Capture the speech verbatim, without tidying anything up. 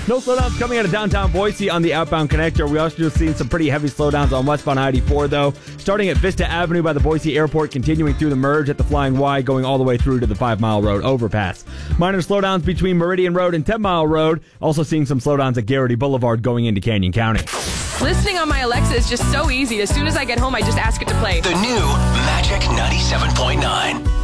No slowdowns coming out of downtown Boise on the outbound connector. We also just seen some pretty heavy slowdowns on westbound I eighty-four, though. Starting at Vista Avenue by the Boise Airport, continuing through the merge at the Flying Y, going all the way through to the Five Mile Road overpass. Minor slowdowns between Meridian Road and Ten Mile Road. Also seeing some slowdowns at Garrity Boulevard going into Canyon County. Listening on my Alexa is just so easy. As soon as I get home, I just ask it to play. The new Magic ninety-seven point nine.